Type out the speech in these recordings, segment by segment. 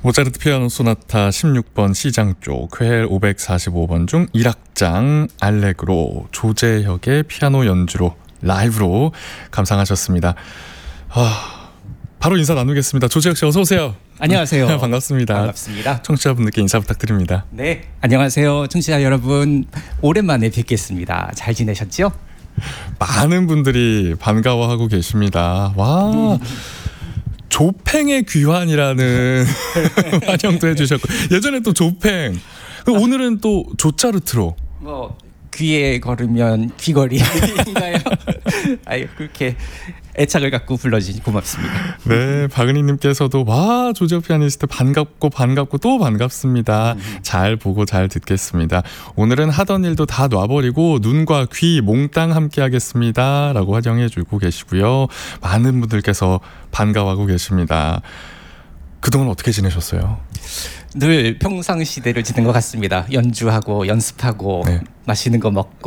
모차르트 피아노 소나타 16번 C장조 쾌헬 545번 중 1악장 알레그로 조재혁의 피아노 연주로 라이브로 감상하셨습니다. 바로 인사 나누겠습니다. 조재혁 씨 어서 오세요. 안녕하세요. 반갑습니다. 반갑습니다. 청취자분들께 인사 부탁드립니다. 네, 안녕하세요. 청취자 여러분, 오랜만에 뵙겠습니다. 잘 지내셨죠? 많은 분들이 반가워하고 계십니다. 와, 조팽의 귀환이라는 환영도 해주셨고, 예전에 또 조팽, 오늘은 또 조차르트로. 귀에 걸으면 귀걸이인가요? 아유, 그렇게 애착을 갖고 불러주시니 고맙습니다. 네, 박은희님께서도 와, 조재혁 피아니스트 반갑고 또 반갑습니다. 잘 보고 잘 듣겠습니다. 오늘은 하던 일도 다 놔버리고 눈과 귀 몽땅 함께 하겠습니다 라고 환영해주고 계시고요. 많은 분들께서 반가워하고 계십니다. 그동안 어떻게 지내셨어요? 늘 평상시대를 지낸 것 같습니다. 연주하고 연습하고 네. 맛있는 거 먹고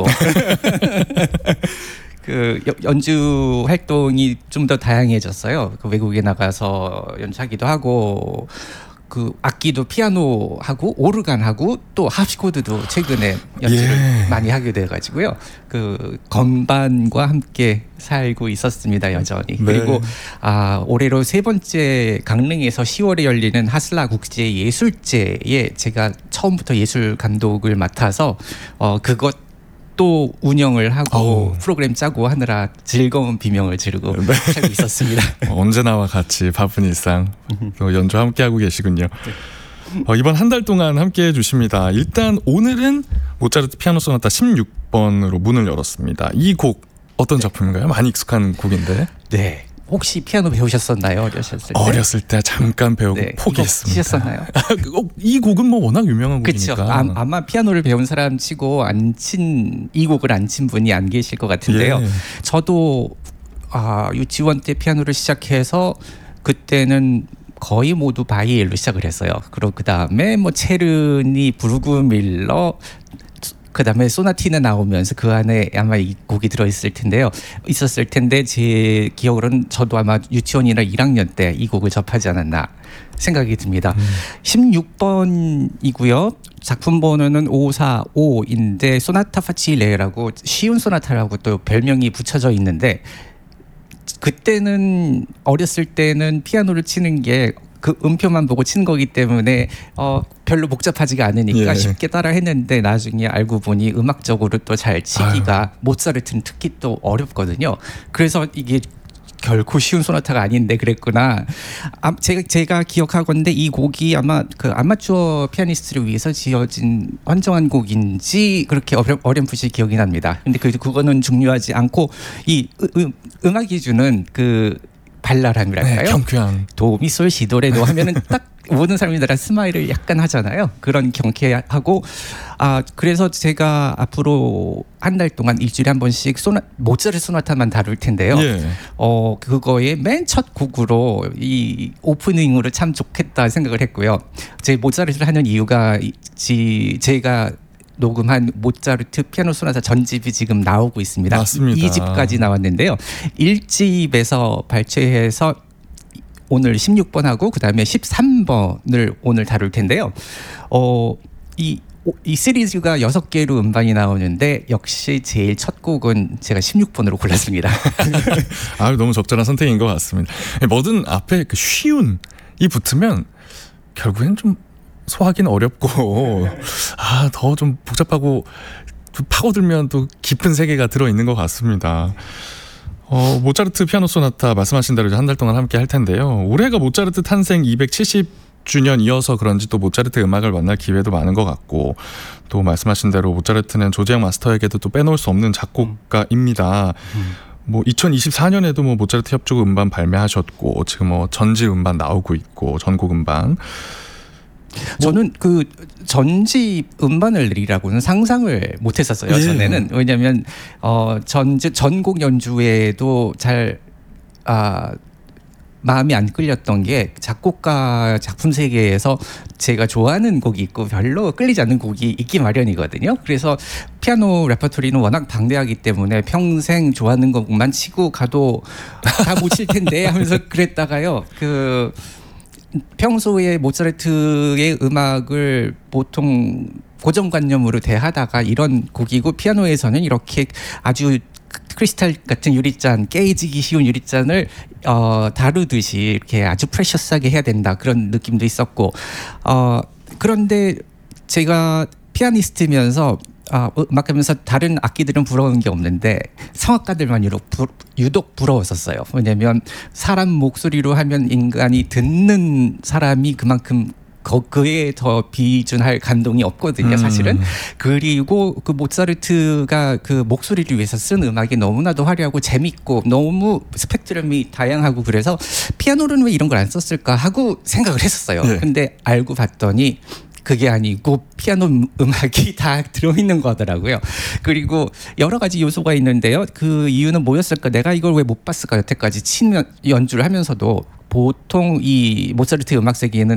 그 연주 활동이 좀 더 다양해졌어요. 그 외국에 나가서 연주하기도 하고 그 악기도 피아노 하고 오르간 하고 또 하프코드도 최근에 연주를 많이 하게 돼가지고요. 그 건반과 함께 살고 있었습니다, 여전히. 네. 그리고 올해로 세 번째 강릉에서 10월에 열리는 하슬라 국제 예술제에 제가 처음부터 예술 감독을 맡아서 그것 또 운영을 하고 프로그램 짜고 하느라 즐거운 비명을 지르고 살고 있었습니다. 언제나와 같이 바쁜 일상 또 연주 함께 하고 계시군요. 이번 한 달 동안 함께 해주십니다. 일단 오늘은 모차르트 피아노 소나타 16번으로 문을 열었습니다. 이 곡 어떤 작품인가요? 많이 익숙한 곡인데. 네. 혹시 피아노 배우셨었나요? 어렸을 때? 어렸을 때 잠깐 배우고 포기했습니다. 치셨었나요? 이 곡은 뭐 워낙 유명한 곡이니까. 그렇죠. 아마 피아노를 배운 사람 치고 이 곡을 안 친 분이 안 계실 것 같은데요. 예. 저도 유치원 때 피아노를 시작해서 그때는 거의 모두 바이엘로 시작을 했어요. 그리고 그 다음에 뭐 체르니, 브루그 밀러, 그 다음에 소나티나 나오면서 그 안에 아마 이 곡이 있었을 텐데 제 기억으로는 저도 아마 유치원이나 1학년 때 이 곡을 접하지 않았나 생각이 듭니다. 16번이고요. 작품 번호는 545인데 소나타 파치레라고 쉬운 소나타라고 또 별명이 붙여져 있는데, 그때는 어렸을 때는 피아노를 치는 게 그 음표만 보고 치는 거기 때문에 별로 복잡하지가 않으니까 쉽게 따라 했는데, 나중에 알고 보니 음악적으로 또 잘 치기가 모차르트는 특히 또 어렵거든요. 그래서 이게 결코 쉬운 소나타가 아닌데 그랬구나. 제가 기억하건데 이 곡이 아마 그 아마추어 피아니스트를 위해서 지어진 완전한 곡인지 그렇게 어렴풋이 기억이 납니다. 근데 그거는 중요하지 않고 이 음악이 주는 그 발랄함이랄까요? 네, 경쾌함. 도미솔 시도레도 하면은 딱 모든 사람이 다 스마일을 약간 하잖아요. 그런 경쾌하고 그래서 제가 앞으로 한 달 동안 일주일에 한 번씩 모차르트 소나타만 다룰 텐데요. 그거의 맨 첫 곡으로 이 오프닝으로 참 좋겠다 생각을 했고요. 제 모차르트를 하는 이유가 제가 녹음한 모차르트 피아노 소나타 전집이 지금 나오고 있습니다. 맞습니다. 2집까지 나왔는데요. 1집에서 발췌해서 오늘 16번하고 그 다음에 13번을 오늘 다룰 텐데요. 이 시리즈가 6개로 음반이 나오는데 역시 제일 첫 곡은 제가 16번으로 골랐습니다. 너무 적절한 선택인 것 같습니다. 뭐든 앞에 그 쉬운이 붙으면 결국엔 좀 소화하기는 어렵고 더 좀 복잡하고 좀 파고들면 또 깊은 세계가 들어있는 것 같습니다. 모차르트 피아노 소나타 말씀하신 대로 한 달 동안 함께 할 텐데요. 올해가 모차르트 탄생 270주년이어서 그런지 또 모차르트 음악을 만날 기회도 많은 것 같고, 또 말씀하신 대로 모차르트는 조재혁 마스터에게도 또 빼놓을 수 없는 작곡가입니다. 2024년에도 모차르트 협주곡 음반 발매하셨고, 지금 전지 음반 나오고 있고, 전곡 음반. 저는 그 전집 음반을 내리라고는 상상을 못했었어요. 전에는. 왜냐하면 전곡 연주에도 잘 마음이 안 끌렸던 게, 작곡가 작품 세계에서 제가 좋아하는 곡이 있고 별로 끌리지 않는 곡이 있기 마련이거든요. 그래서 피아노 레퍼토리는 워낙 방대하기 때문에 평생 좋아하는 곡만 치고 가도 다 못 칠 텐데 하면서 그랬다가요. 평소에 모차르트의 음악을 보통 고정관념으로 대하다가 이런 곡이고 피아노에서는 이렇게 아주 크리스탈 같은 유리잔, 깨지기 쉬운 유리잔을 다루듯이 이렇게 아주 프레셔스하게 해야 된다 그런 느낌도 있었고 그런데 제가 피아니스트면서 음악하면서 다른 악기들은 부러운 게 없는데 성악가들만 유독 부러웠었어요. 왜냐하면 사람 목소리로 하면 인간이 듣는 사람이 그만큼 그에 더 비준할 감동이 없거든요, 사실은. 그리고 그 모차르트가 그 목소리를 위해서 쓴 음악이 너무나도 화려하고 재밌고 너무 스펙트럼이 다양하고 그래서 피아노로는 왜 이런 걸 안 썼을까 하고 생각을 했었어요. 네. 근데 알고 봤더니 그게 아니고 피아노 음악이 다 들어있는 거더라고요. 그리고 여러 가지 요소가 있는데요. 그 이유는 뭐였을까? 내가 이걸 왜 못 봤을까? 여태까지 연주를 하면서도 보통 이 모차르트 음악 세계에는